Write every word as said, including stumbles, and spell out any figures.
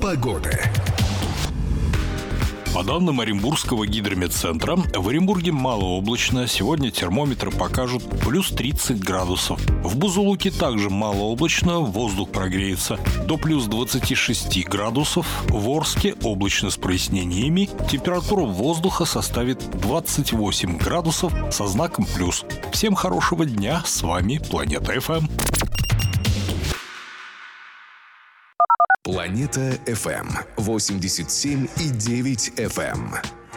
Погода. По данным Оренбургского гидрометцентра, в Оренбурге малооблачно. Сегодня термометры покажут плюс тридцать градусов. В Бузулуке также малооблачно, воздух прогреется до плюс двадцати шести градусов. В Орске облачно с прояснениями. Температура воздуха составит двадцать восемь градусов со знаком плюс. Всем хорошего дня. С вами Планета эф эм. Планета эф эм восемьдесят семь и девять эф эм.